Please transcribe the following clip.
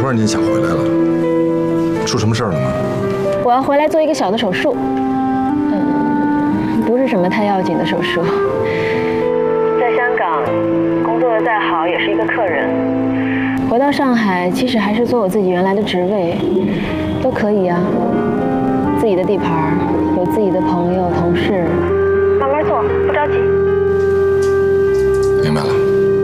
突然间想回来了？出什么事儿了吗？ 我要回来做一个小的手术，不是什么太要紧的手术。在香港工作的再好，也是一个客人。回到上海，即使还是做我自己原来的职位，都可以啊。自己的地盘，有自己的朋友、同事，慢慢做，不着急。 明白了。